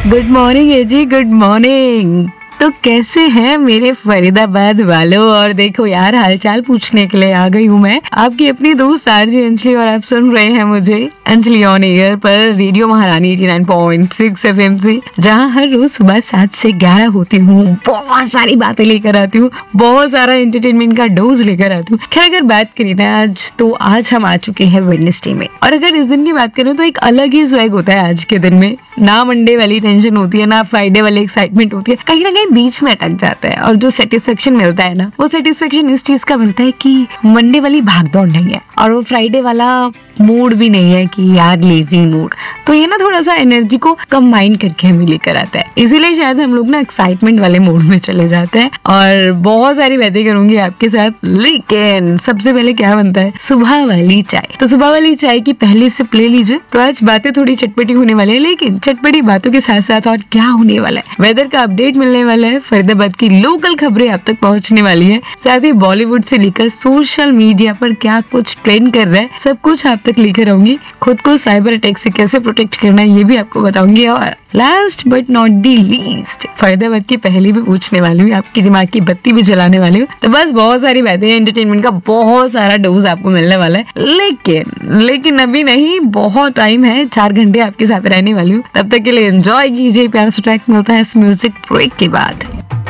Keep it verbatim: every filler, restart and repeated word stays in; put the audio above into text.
Good morning एजी, good morning. तो कैसे हैं मेरे फरीदाबाद वालों? और देखो यार, हालचाल पूछने के लिए आ गई हूँ मैं, आपकी अपनी दोस्त आरजे अंजलि, और आप सुन रहे हैं मुझे अंजलि ऑन एयर पर रेडियो महारानी eighty nine point six FM से, जहाँ हर रोज सुबह सात से ग्यारह होती हूँ। बहुत सारी बातें लेकर आती हूँ, बहुत सारा एंटरटेनमेंट का डोज लेकर आती हूँ। खैर, अगर बात करें ना आज, तो आज हम आ चुके हैं वेडनेसडे में, और अगर इस दिन की बात करें तो एक अलग ही स्वैग होता है आज के दिन में। ना मंडे वाली टेंशन होती है, ना फ्राइडे वाली एक्साइटमेंट होती है, कहीं ना कहीं बीच में अटक जाता है। और जो सेटिस्फेक्शन मिलता है ना, वो सेटिस्फेक्शन इस चीज का मिलता है कि मंडे वाली भागदौड़ नहीं है, और वो फ्राइडे वाला मूड भी नहीं है कि यार लेजी मूड। तो ये ना थोड़ा सा एनर्जी को कंबाइन करके हमें लेकर आता है, इसीलिए शायद हम लोग ना एक्साइटमेंट वाले मूड में चले जाते हैं। और बहुत सारी बातें करूंगी आपके साथ, लेकिन सबसे पहले क्या बनता है, सुबह वाली चाय। तो सुबह वाली चाय की पहली सिप ले लीजिए। तो आज बातें थोड़ी चटपटी होने वाली है, लेकिन चटपटी बातों के साथ साथ और क्या होने वाला है, वेदर का अपडेट मिलने वाला है, फरीदाबाद की लोकल खबरें आप तक पहुंचने वाली है, साथ ही बॉलीवुड से लेकर सोशल मीडिया पर क्या कुछ ट्रेंड कर रहा है, सब कुछ आप तक लेकर आऊंगी। खुद को साइबर अटैक से कैसे प्रोटेक्ट करना है ये भी आपको बताऊंगी। और last but not the least, Faridabad की पहली भी पूछने वाली हूँ, आपकी दिमाग की बत्ती भी जलाने वाली हूँ। तो बस बहुत सारी बातें, एंटरटेनमेंट का बहुत सारा डोज आपको मिलने वाला है, लेकिन लेकिन अभी नहीं, बहुत टाइम है, चार घंटे आपके साथ रहने वाली हूँ। तब तक के लिए एंजॉय कीजिए। प्यारा सा ट्रैक मिलता है इस म्यूजिक ब्रेक के बाद।